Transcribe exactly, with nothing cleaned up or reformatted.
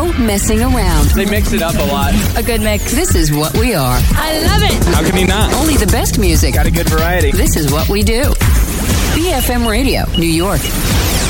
no messing around. They mix it up a lot. A good mix. This is what we are. I love it. How can you not? Only the best music. Got a good variety. This is what we do. B F M Radio, New York.